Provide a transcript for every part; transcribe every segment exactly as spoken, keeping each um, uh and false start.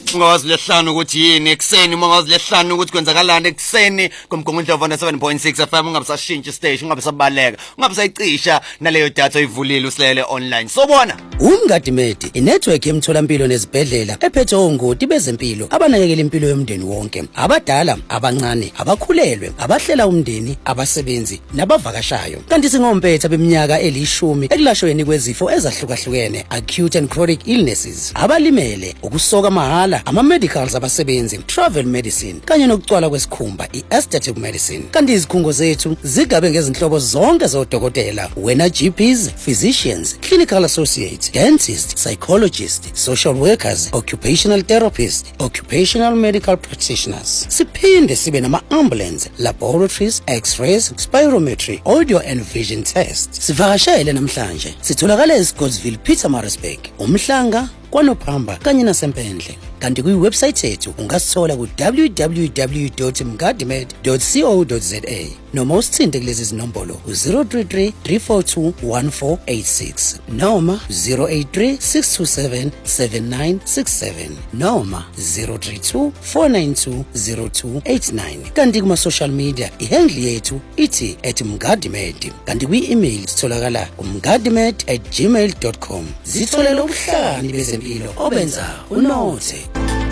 ungawazi lehlanu ukuthi yini ekseni, ungawazi lehlanu ukuthi kwenzakalani ekseni kumgungundlovu na seven point six F M. Ungabisashintsha station, ungabisabaleka, ungabisayicisha naleyo data oyivulile usilele online. So bona Umngadi Med, inetwork yemtholampilo nezibhedlela ephethe ongoti bezempilo abanakekela impilo yomndeni wonke, abadala, abancane, abakhulelwe, abahlela umndeni, abasebenzi nabavakashayo. Kanti singompetha beminyaka elishumi ekulashweni kwezifo ezahlukahlukene, acute and chronic illnesses, abalimele, ukusoka mahala, ama medicals abasebenzi, travel medicine kanye nokucwala kwesikhumba, i-aesthetic medicine. Kanti izikhungo zethu zigabe ngezinhlobo zonke zodokotela, wena G Ps, physicians, clinical associates, dentists, psychologists, social workers, occupational therapists, occupational medical practitioners. Siphinde sibe nama ambulance, laboratories, x-rays, spirometry, audio and vision tests. Sivakashele namhlanje sitholakala eScottsville, Pietermaritzburg, uMhlanga, kwaNophamba kanye naseMpendle. Kanti kuwebsite yethu ungasithola ku w w w dot mngadimed dot co dot za noma usithinte kulezi zinombolo zero three three three four two one four eight six noma zero eight three six two seven seven nine six seven noma zero three two four nine two zero two eight nine. Kanti kuma social media ihandle yethu ithi at mngadimed. Kanti kwi-email sitholakala umngadimed at gmail dot com. Zitholela ubuhlani bezempilo obenza unothe.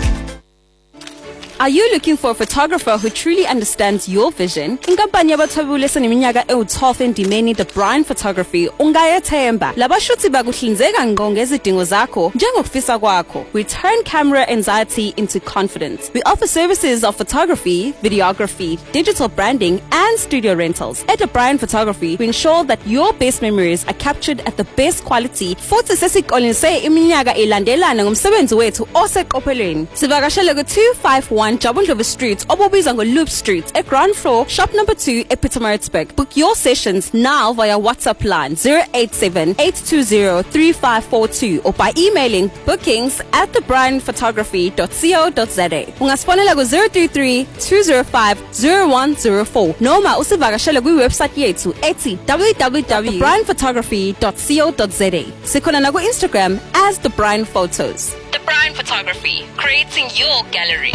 Are you looking for a photographer who truly understands your vision? Inkampani yabathwebuli eseneminyaka ewu-twelve endimeni The Brian Photography ungayethemba. Labashuthi bakuhlinzeka ngqo ngezidingo zakho njengokufisa kwakho. We turn camera anxiety into confidence. We offer services of photography, videography, digital branding and studio rentals. At The Brian Photography, we ensure that your best memories are captured at the best quality. Futhi sesikolise iminyaka elandelana ngomsebenzi wethu oseqophelweni. Sivakashele ku two five one Jabundlovu Street, obubiza Loop Street, at ground floor, shop number two, at Pietermaritzburg. Book your sessions now via WhatsApp line zero eight seven eight two zero three five four two or by emailing bookings at the brian photography dot co dot za. Ungasfonela ku zero three three two zero five zero one zero four noma usivakashele kwi-website yethu ethi w w w dot the brian photography dot co dot za. Sikhona na ku Instagram as The Brian Photos. The Brian Photography, creating your gallery.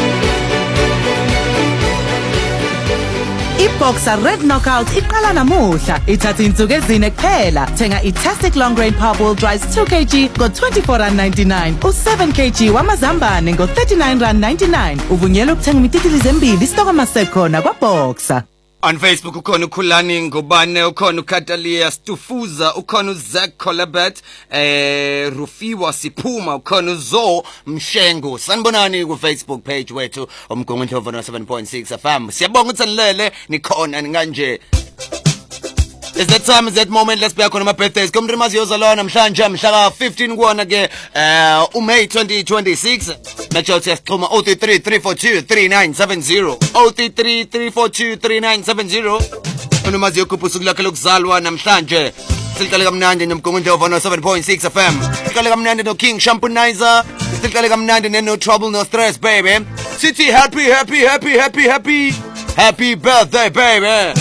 iBoxer Red Knockout iqala namuhla ithatha insuku ezine kuphela. Thenga iTactic Long Range Powerwall Drives two kilograms ngo twenty-four rand ninety-nine, u-seven kilograms wamazambane ngo thirty-nine rand ninety-nine. Uvunyelwa ukuthenga imititilizi embili isitoko masekhona kwaBoxer. On Facebook ukhona uKhulani Ngubane, ukhona uKatalia Stufuza, ukhona uZack Colabet, eh Rufiwa Siphuma, ukhona uZo Mshengo. Sanibonani ku Facebook page wethu umgungundlovu na seven point six F M. Siyabonga ukuthi nilele nikhona nganje. It's that time, it's that moment. Let's be on my birthdays. Come to Mazioza Law namhlanje mhla fifteen kuona ke uh uMay twenty twenty-six. Metro test Xhuma zero three three three four two three nine seven zero zero three three three four two three nine seven zero. Unomaziyo kupusuku lakhe lokuzalwa namhlanje. Siqale kamnandi nomgungundlovu na seven point six F M. Siqale kamnandi no King Shampunizer. Siqale kamnandi no trouble no stress baby. City happy happy happy happy happy. Happy birthday baby.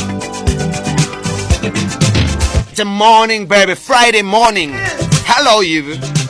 It's a morning, baby. Friday morning. Hello, you.